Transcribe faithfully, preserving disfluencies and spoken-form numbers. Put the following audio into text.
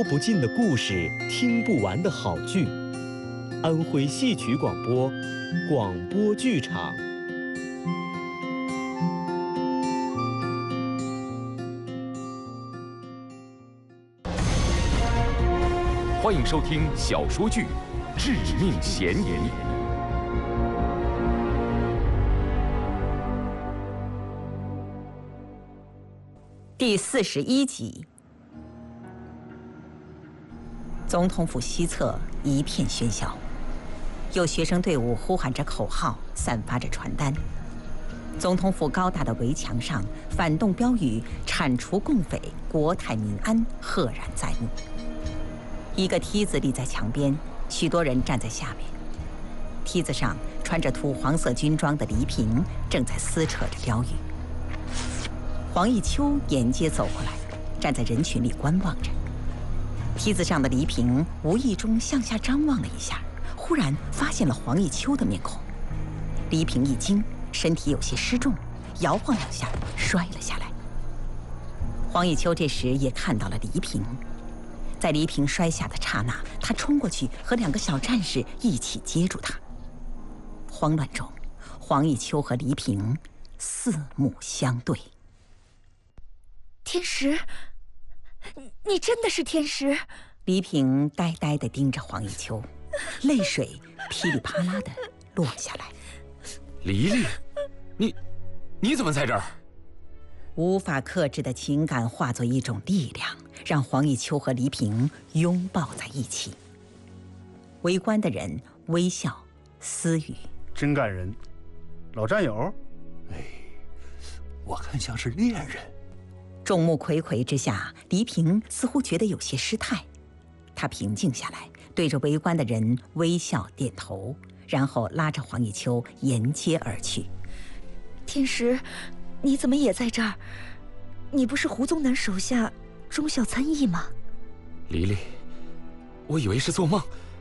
说不尽的故事，听不完的好剧。安徽戏曲广播，广播剧场。 欢迎收听小说剧《致命嫌疑》 第四十一集。总统府西侧一片喧嚣，有学生队伍呼喊着口号，散发着传单。总统府高大的围墙上，反动标语“铲除共匪，国泰民安”赫然在目。一个梯子立在墙边，许多人站在下面。梯子上穿着土黄色军装的黎平正在撕扯着标语。黄奕秋沿街走过来，站在人群里观望着。梯子上的黎平无意中向下张望了一下，忽然发现了黄奕秋的面孔。黎平一惊，身体有些失重，摇晃两下摔了下来。黄奕秋这时也看到了黎平，在黎平摔下的刹那，他冲过去和两个小战士一起接住他。慌乱中，黄奕秋和黎平四目相对。 天石，你真的是天石？ 黎平呆呆地盯着黄奕秋，泪水噼里啪啦地落下来。 黎黎，你你怎么在这儿？ 无法克制的情感化作一种力量，让黄奕秋和黎平拥抱在一起。围观的人微笑私语： 真感人，老战友。 哎，我看像是恋人。 众目睽睽之下，黎平似乎觉得有些失态，他平静下来，对着围观的人微笑点头，然后拉着黄奕秋沿街而去。 天石，你怎么也在这儿？你不是胡宗南手下中校参议吗？ 黎黎，我以为是做梦，